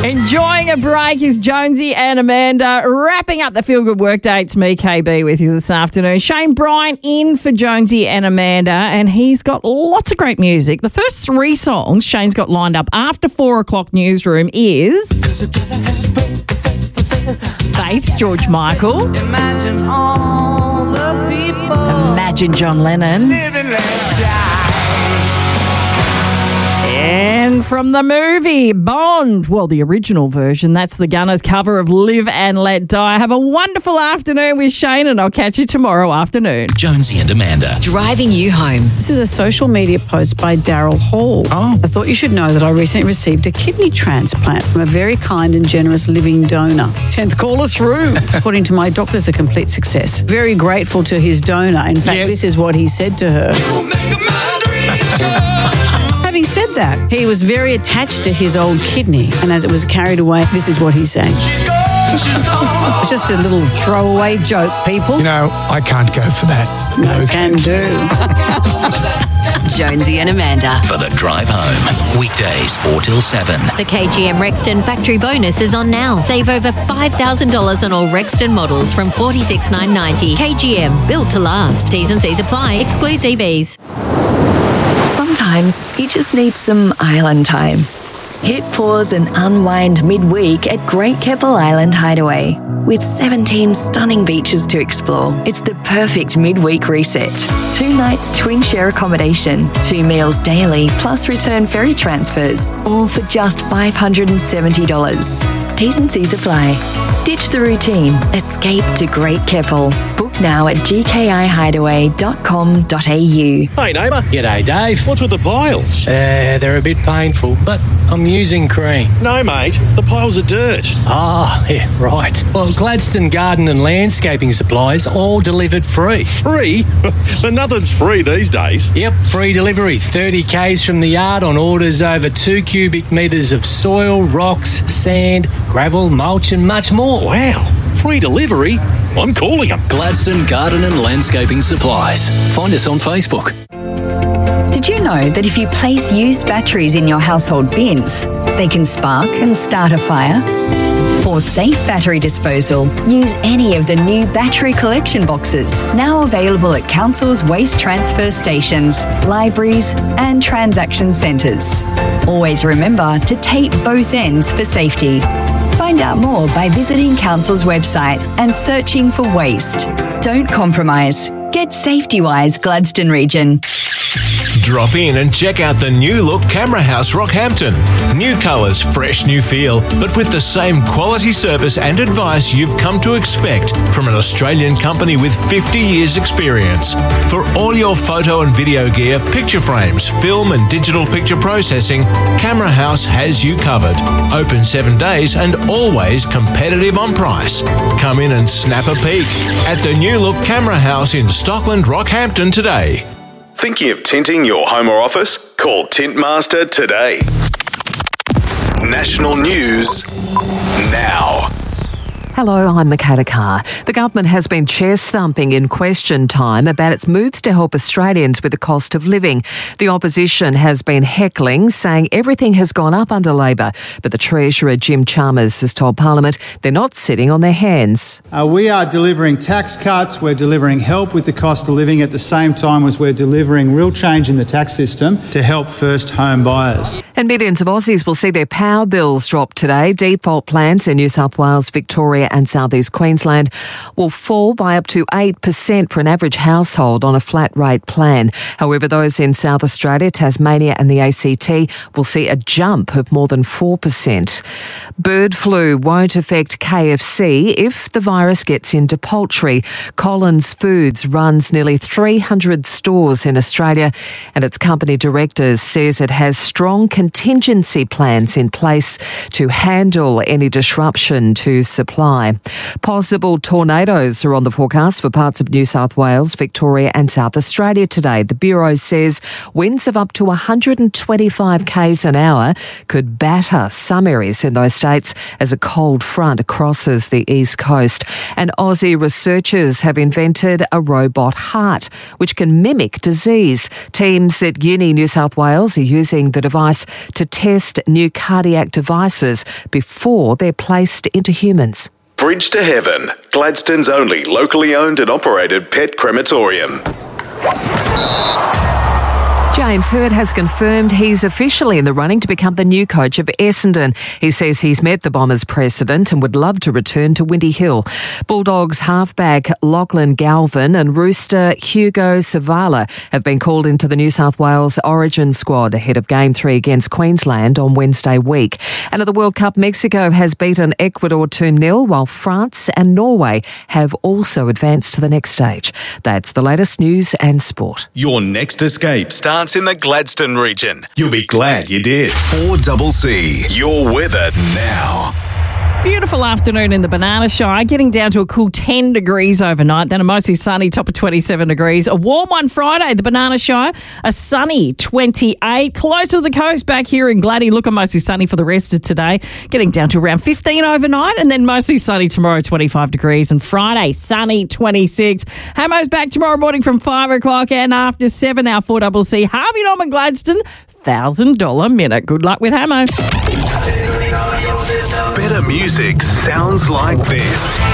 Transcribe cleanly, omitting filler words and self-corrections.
Enjoying a break is Jonesy and Amanda. Wrapping up the Feel Good Workday. It's me, KB, with you this afternoon. Shane Bryant in for Jonesy and Amanda, and he's got lots of great music. The first 3 songs Shane's got lined up after 4 o'clock newsroom is Faith, George Michael. Imagine all the people. Imagine John Lennon. Living, let die. And from the movie Bond, well, the original version, that's the Gunners cover of Live and Let Die. Have a wonderful afternoon with Shane, and I'll catch you tomorrow afternoon. Jonesy and Amanda. Driving you home. This is a social media post by Daryl Hall. Oh. I thought you should know that I recently received a kidney transplant from a very kind and generous living donor. 10th caller through. According to my doctors, a complete success. Very grateful to his donor. In fact, This is what he said to her. Having said that, he was very attached to his old kidney, and as it was carried away, this is what he sang. She's gone. It's just a little throwaway joke, people. You know, I can't go for that. No can do. Jonesy and Amanda. For the drive home. Weekdays 4 till 7. The KGM Rexton factory bonus is on now. Save over $5,000 on all Rexton models from $46,990. KGM, built to last. T's and C's apply. Excludes EVs. Sometimes you just need some island time. Hit pause and unwind midweek at Great Keppel Island Hideaway. With 17 stunning beaches to explore, it's the perfect midweek reset. 2 nights twin share accommodation, 2 meals daily, plus return ferry transfers, all for just $570. T's and C's apply. Ditch the routine. Escape to Great Keppel. Book now at gkihideaway.com.au. Hey neighbour. G'day Dave. What's with the piles? They're a bit painful, but I'm using cream. No mate, the piles are dirt. Ah, yeah, right. Well, Gladstone Garden and Landscaping Supplies all delivered free. Free? But nothing's free these days. Yep, free delivery. 30 Ks from the yard on orders over 2 cubic metres of soil, rocks, sand, gravel, mulch and much more. Wow, free delivery? I'm calling them. Gladstone Garden and Landscaping Supplies. Find us on Facebook. Did you know that if you place used batteries in your household bins, they can spark and start a fire? For safe battery disposal, use any of the new battery collection boxes, now available at councils' waste transfer stations, libraries and transaction centres. Always remember to tape both ends for safety. Find out more by visiting Council's website and searching for waste. Don't compromise. Get safety-wise, Gladstone Region. Drop in and check out the new look Camera House Rockhampton. New colours, fresh new feel, but with the same quality service and advice you've come to expect from an Australian company with 50 years experience. For all your photo and video gear, picture frames, film and digital picture processing, Camera House has you covered. Open 7 days and always competitive on price. Come in and snap a peek at the new look Camera House in Stockland, Rockhampton today. Thinking of tinting your home or office? Call Tintmaster today. National news now. Hello, I'm Makata Carr. The government has been chair-thumping in question time about its moves to help Australians with the cost of living. The opposition has been heckling, saying everything has gone up under Labor. But the Treasurer, Jim Chalmers, has told Parliament they're not sitting on their hands. We are delivering tax cuts, we're delivering help with the cost of living at the same time as we're delivering real change in the tax system to help first home buyers. And millions of Aussies will see their power bills drop today. Default plans in New South Wales, Victoria and South East Queensland will fall by up to 8% for an average household on a flat rate plan. However, those in South Australia, Tasmania and the ACT will see a jump of more than 4%. Bird flu won't affect KFC if the virus gets into poultry. Collins Foods runs nearly 300 stores in Australia, and its company director says it has strong contingency plans in place to handle any disruption to supply. Possible tornadoes are on the forecast for parts of New South Wales, Victoria and South Australia today. The Bureau says winds of up to 125 k's an hour could batter some areas in those states as a cold front crosses the east coast. And Aussie researchers have invented a robot heart which can mimic disease. Teams at Uni New South Wales are using the device to test new cardiac devices before they're placed into humans. Bridge to Heaven, Gladstone's only locally owned and operated pet crematorium. James Hird has confirmed he's officially in the running to become the new coach of Essendon. He says he's met the Bombers president and would love to return to Windy Hill. Bulldogs halfback Lachlan Galvin and Rooster Hugo Savala have been called into the New South Wales Origin squad ahead of Game 3 against Queensland on Wednesday week. And at the World Cup, Mexico has beaten Ecuador 2-0, while France and Norway have also advanced to the next stage. That's the latest news and sport. Your next escape starts in the Gladstone region. You'll be glad you did. 4CC, your weather now. Beautiful afternoon in the Banana Shire, getting down to a cool 10 degrees overnight, then a mostly sunny top of 27 degrees. A warm one Friday, the Banana Shire, a sunny 28. Closer to the coast back here in Gladdy, looking mostly sunny for the rest of today, getting down to around 15 overnight, and then mostly sunny tomorrow, 25 degrees, and Friday, sunny 26. Hamo's back tomorrow morning from 5 o'clock and after 7, our 4CC. Harvey Norman Gladstone, $1,000 minute. Good luck with Hamo. Better music sounds like this.